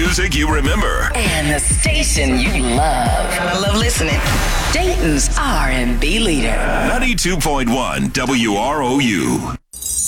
music you remember. And the station you love. I love listening. Dayton's R&B leader. 92.1 WROU.